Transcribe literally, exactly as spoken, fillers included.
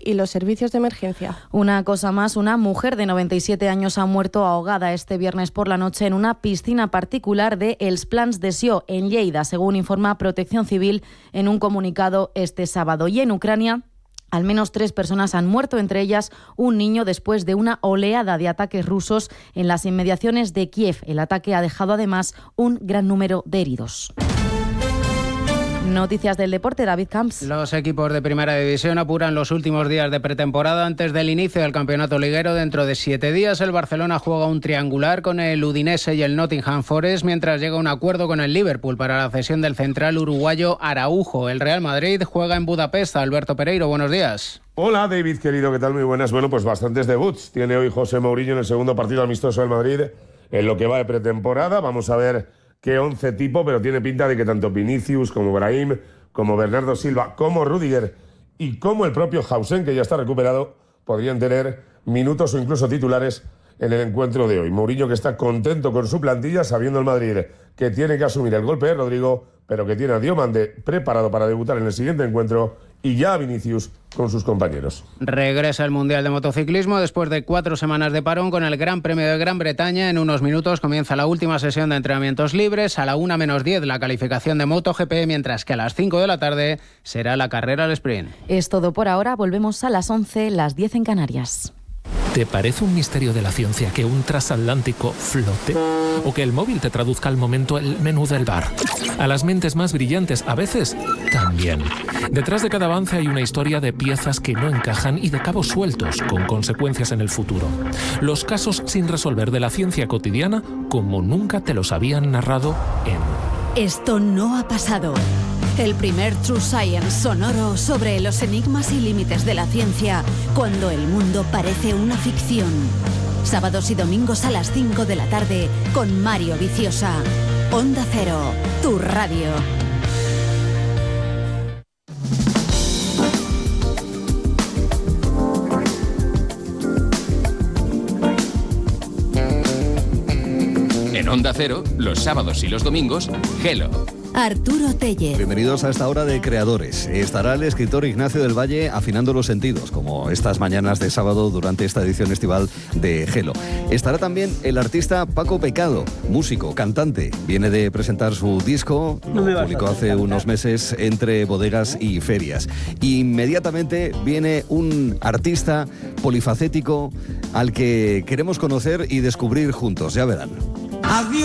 y los servicios de emergencia. Una cosa más, una mujer de noventa y siete años ha muerto ahogada este viernes por la noche en una piscina particular de Els Plans de Sió, en Lleida, según informa Protección Civil en un comunicado este sábado. Y en Ucrania, al menos tres personas han muerto, entre ellas un niño, después de una oleada de ataques rusos en las inmediaciones de Kiev. El ataque ha dejado además un gran número de heridos. Noticias del deporte, David Camps. Los equipos de Primera División apuran los últimos días de pretemporada antes del inicio del campeonato liguero. Dentro de siete días el Barcelona juega un triangular con el Udinese y el Nottingham Forest, mientras llega a un acuerdo con el Liverpool para la cesión del central uruguayo Araujo. El Real Madrid juega en Budapest. Alberto Pereiro, buenos días. Hola David, querido, ¿qué tal? Muy buenas. Bueno, pues bastantes debuts tiene hoy José Mourinho en el segundo partido amistoso del Madrid en lo que va de pretemporada. Vamos a ver qué once tipo, pero tiene pinta de que tanto Vinicius como Brahim, como Bernardo Silva, como Rüdiger y como el propio Hausen, que ya está recuperado, podrían tener minutos o incluso titulares en el encuentro de hoy. Mourinho, que está contento con su plantilla, sabiendo el Madrid que tiene que asumir el golpe de Rodrigo, pero que tiene a Diomande preparado para debutar en el siguiente encuentro y ya a Vinicius con sus compañeros. Regresa el Mundial de Motociclismo después de cuatro semanas de parón con el Gran Premio de Gran Bretaña. En unos minutos comienza la última sesión de entrenamientos libres. A la una menos diez la calificación de MotoGP, mientras que a las cinco de la tarde será la carrera al sprint. Es todo por ahora. Volvemos a las once, las diez en Canarias. ¿Te parece un misterio de la ciencia que un transatlántico flote? ¿O que el móvil te traduzca al momento el menú del bar? A las mentes más brillantes, a veces, también. Detrás de cada avance hay una historia de piezas que no encajan y de cabos sueltos, con consecuencias en el futuro. Los casos sin resolver de la ciencia cotidiana, como nunca te los habían narrado en... Esto no ha pasado. El primer True Science sonoro sobre los enigmas y límites de la ciencia cuando el mundo parece una ficción. Sábados y domingos a las cinco de la tarde con Mario Viciosa. Onda Cero, tu radio. En Onda Cero, los sábados y los domingos, Hello. Arturo Tellez. Bienvenidos a esta hora de Creadores. Estará el escritor Ignacio del Valle afinando los sentidos, como estas mañanas de sábado durante esta edición estival de Hello. Estará también el artista Paco Pecado, músico, cantante. Viene de presentar su disco, lo publicó hace unos meses entre bodegas y ferias. Inmediatamente viene un artista polifacético al que queremos conocer y descubrir juntos, ya verán. Adiós.